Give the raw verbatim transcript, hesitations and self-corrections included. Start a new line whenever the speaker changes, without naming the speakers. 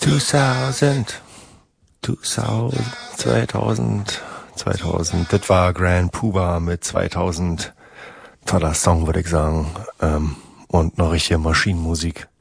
zweitausend, zweitausend, zweitausend, zweitausend, das war Grand Puba mit zweitausend. Toller Song, würde ich sagen. Ähm, und noch richtige Maschinenmusik.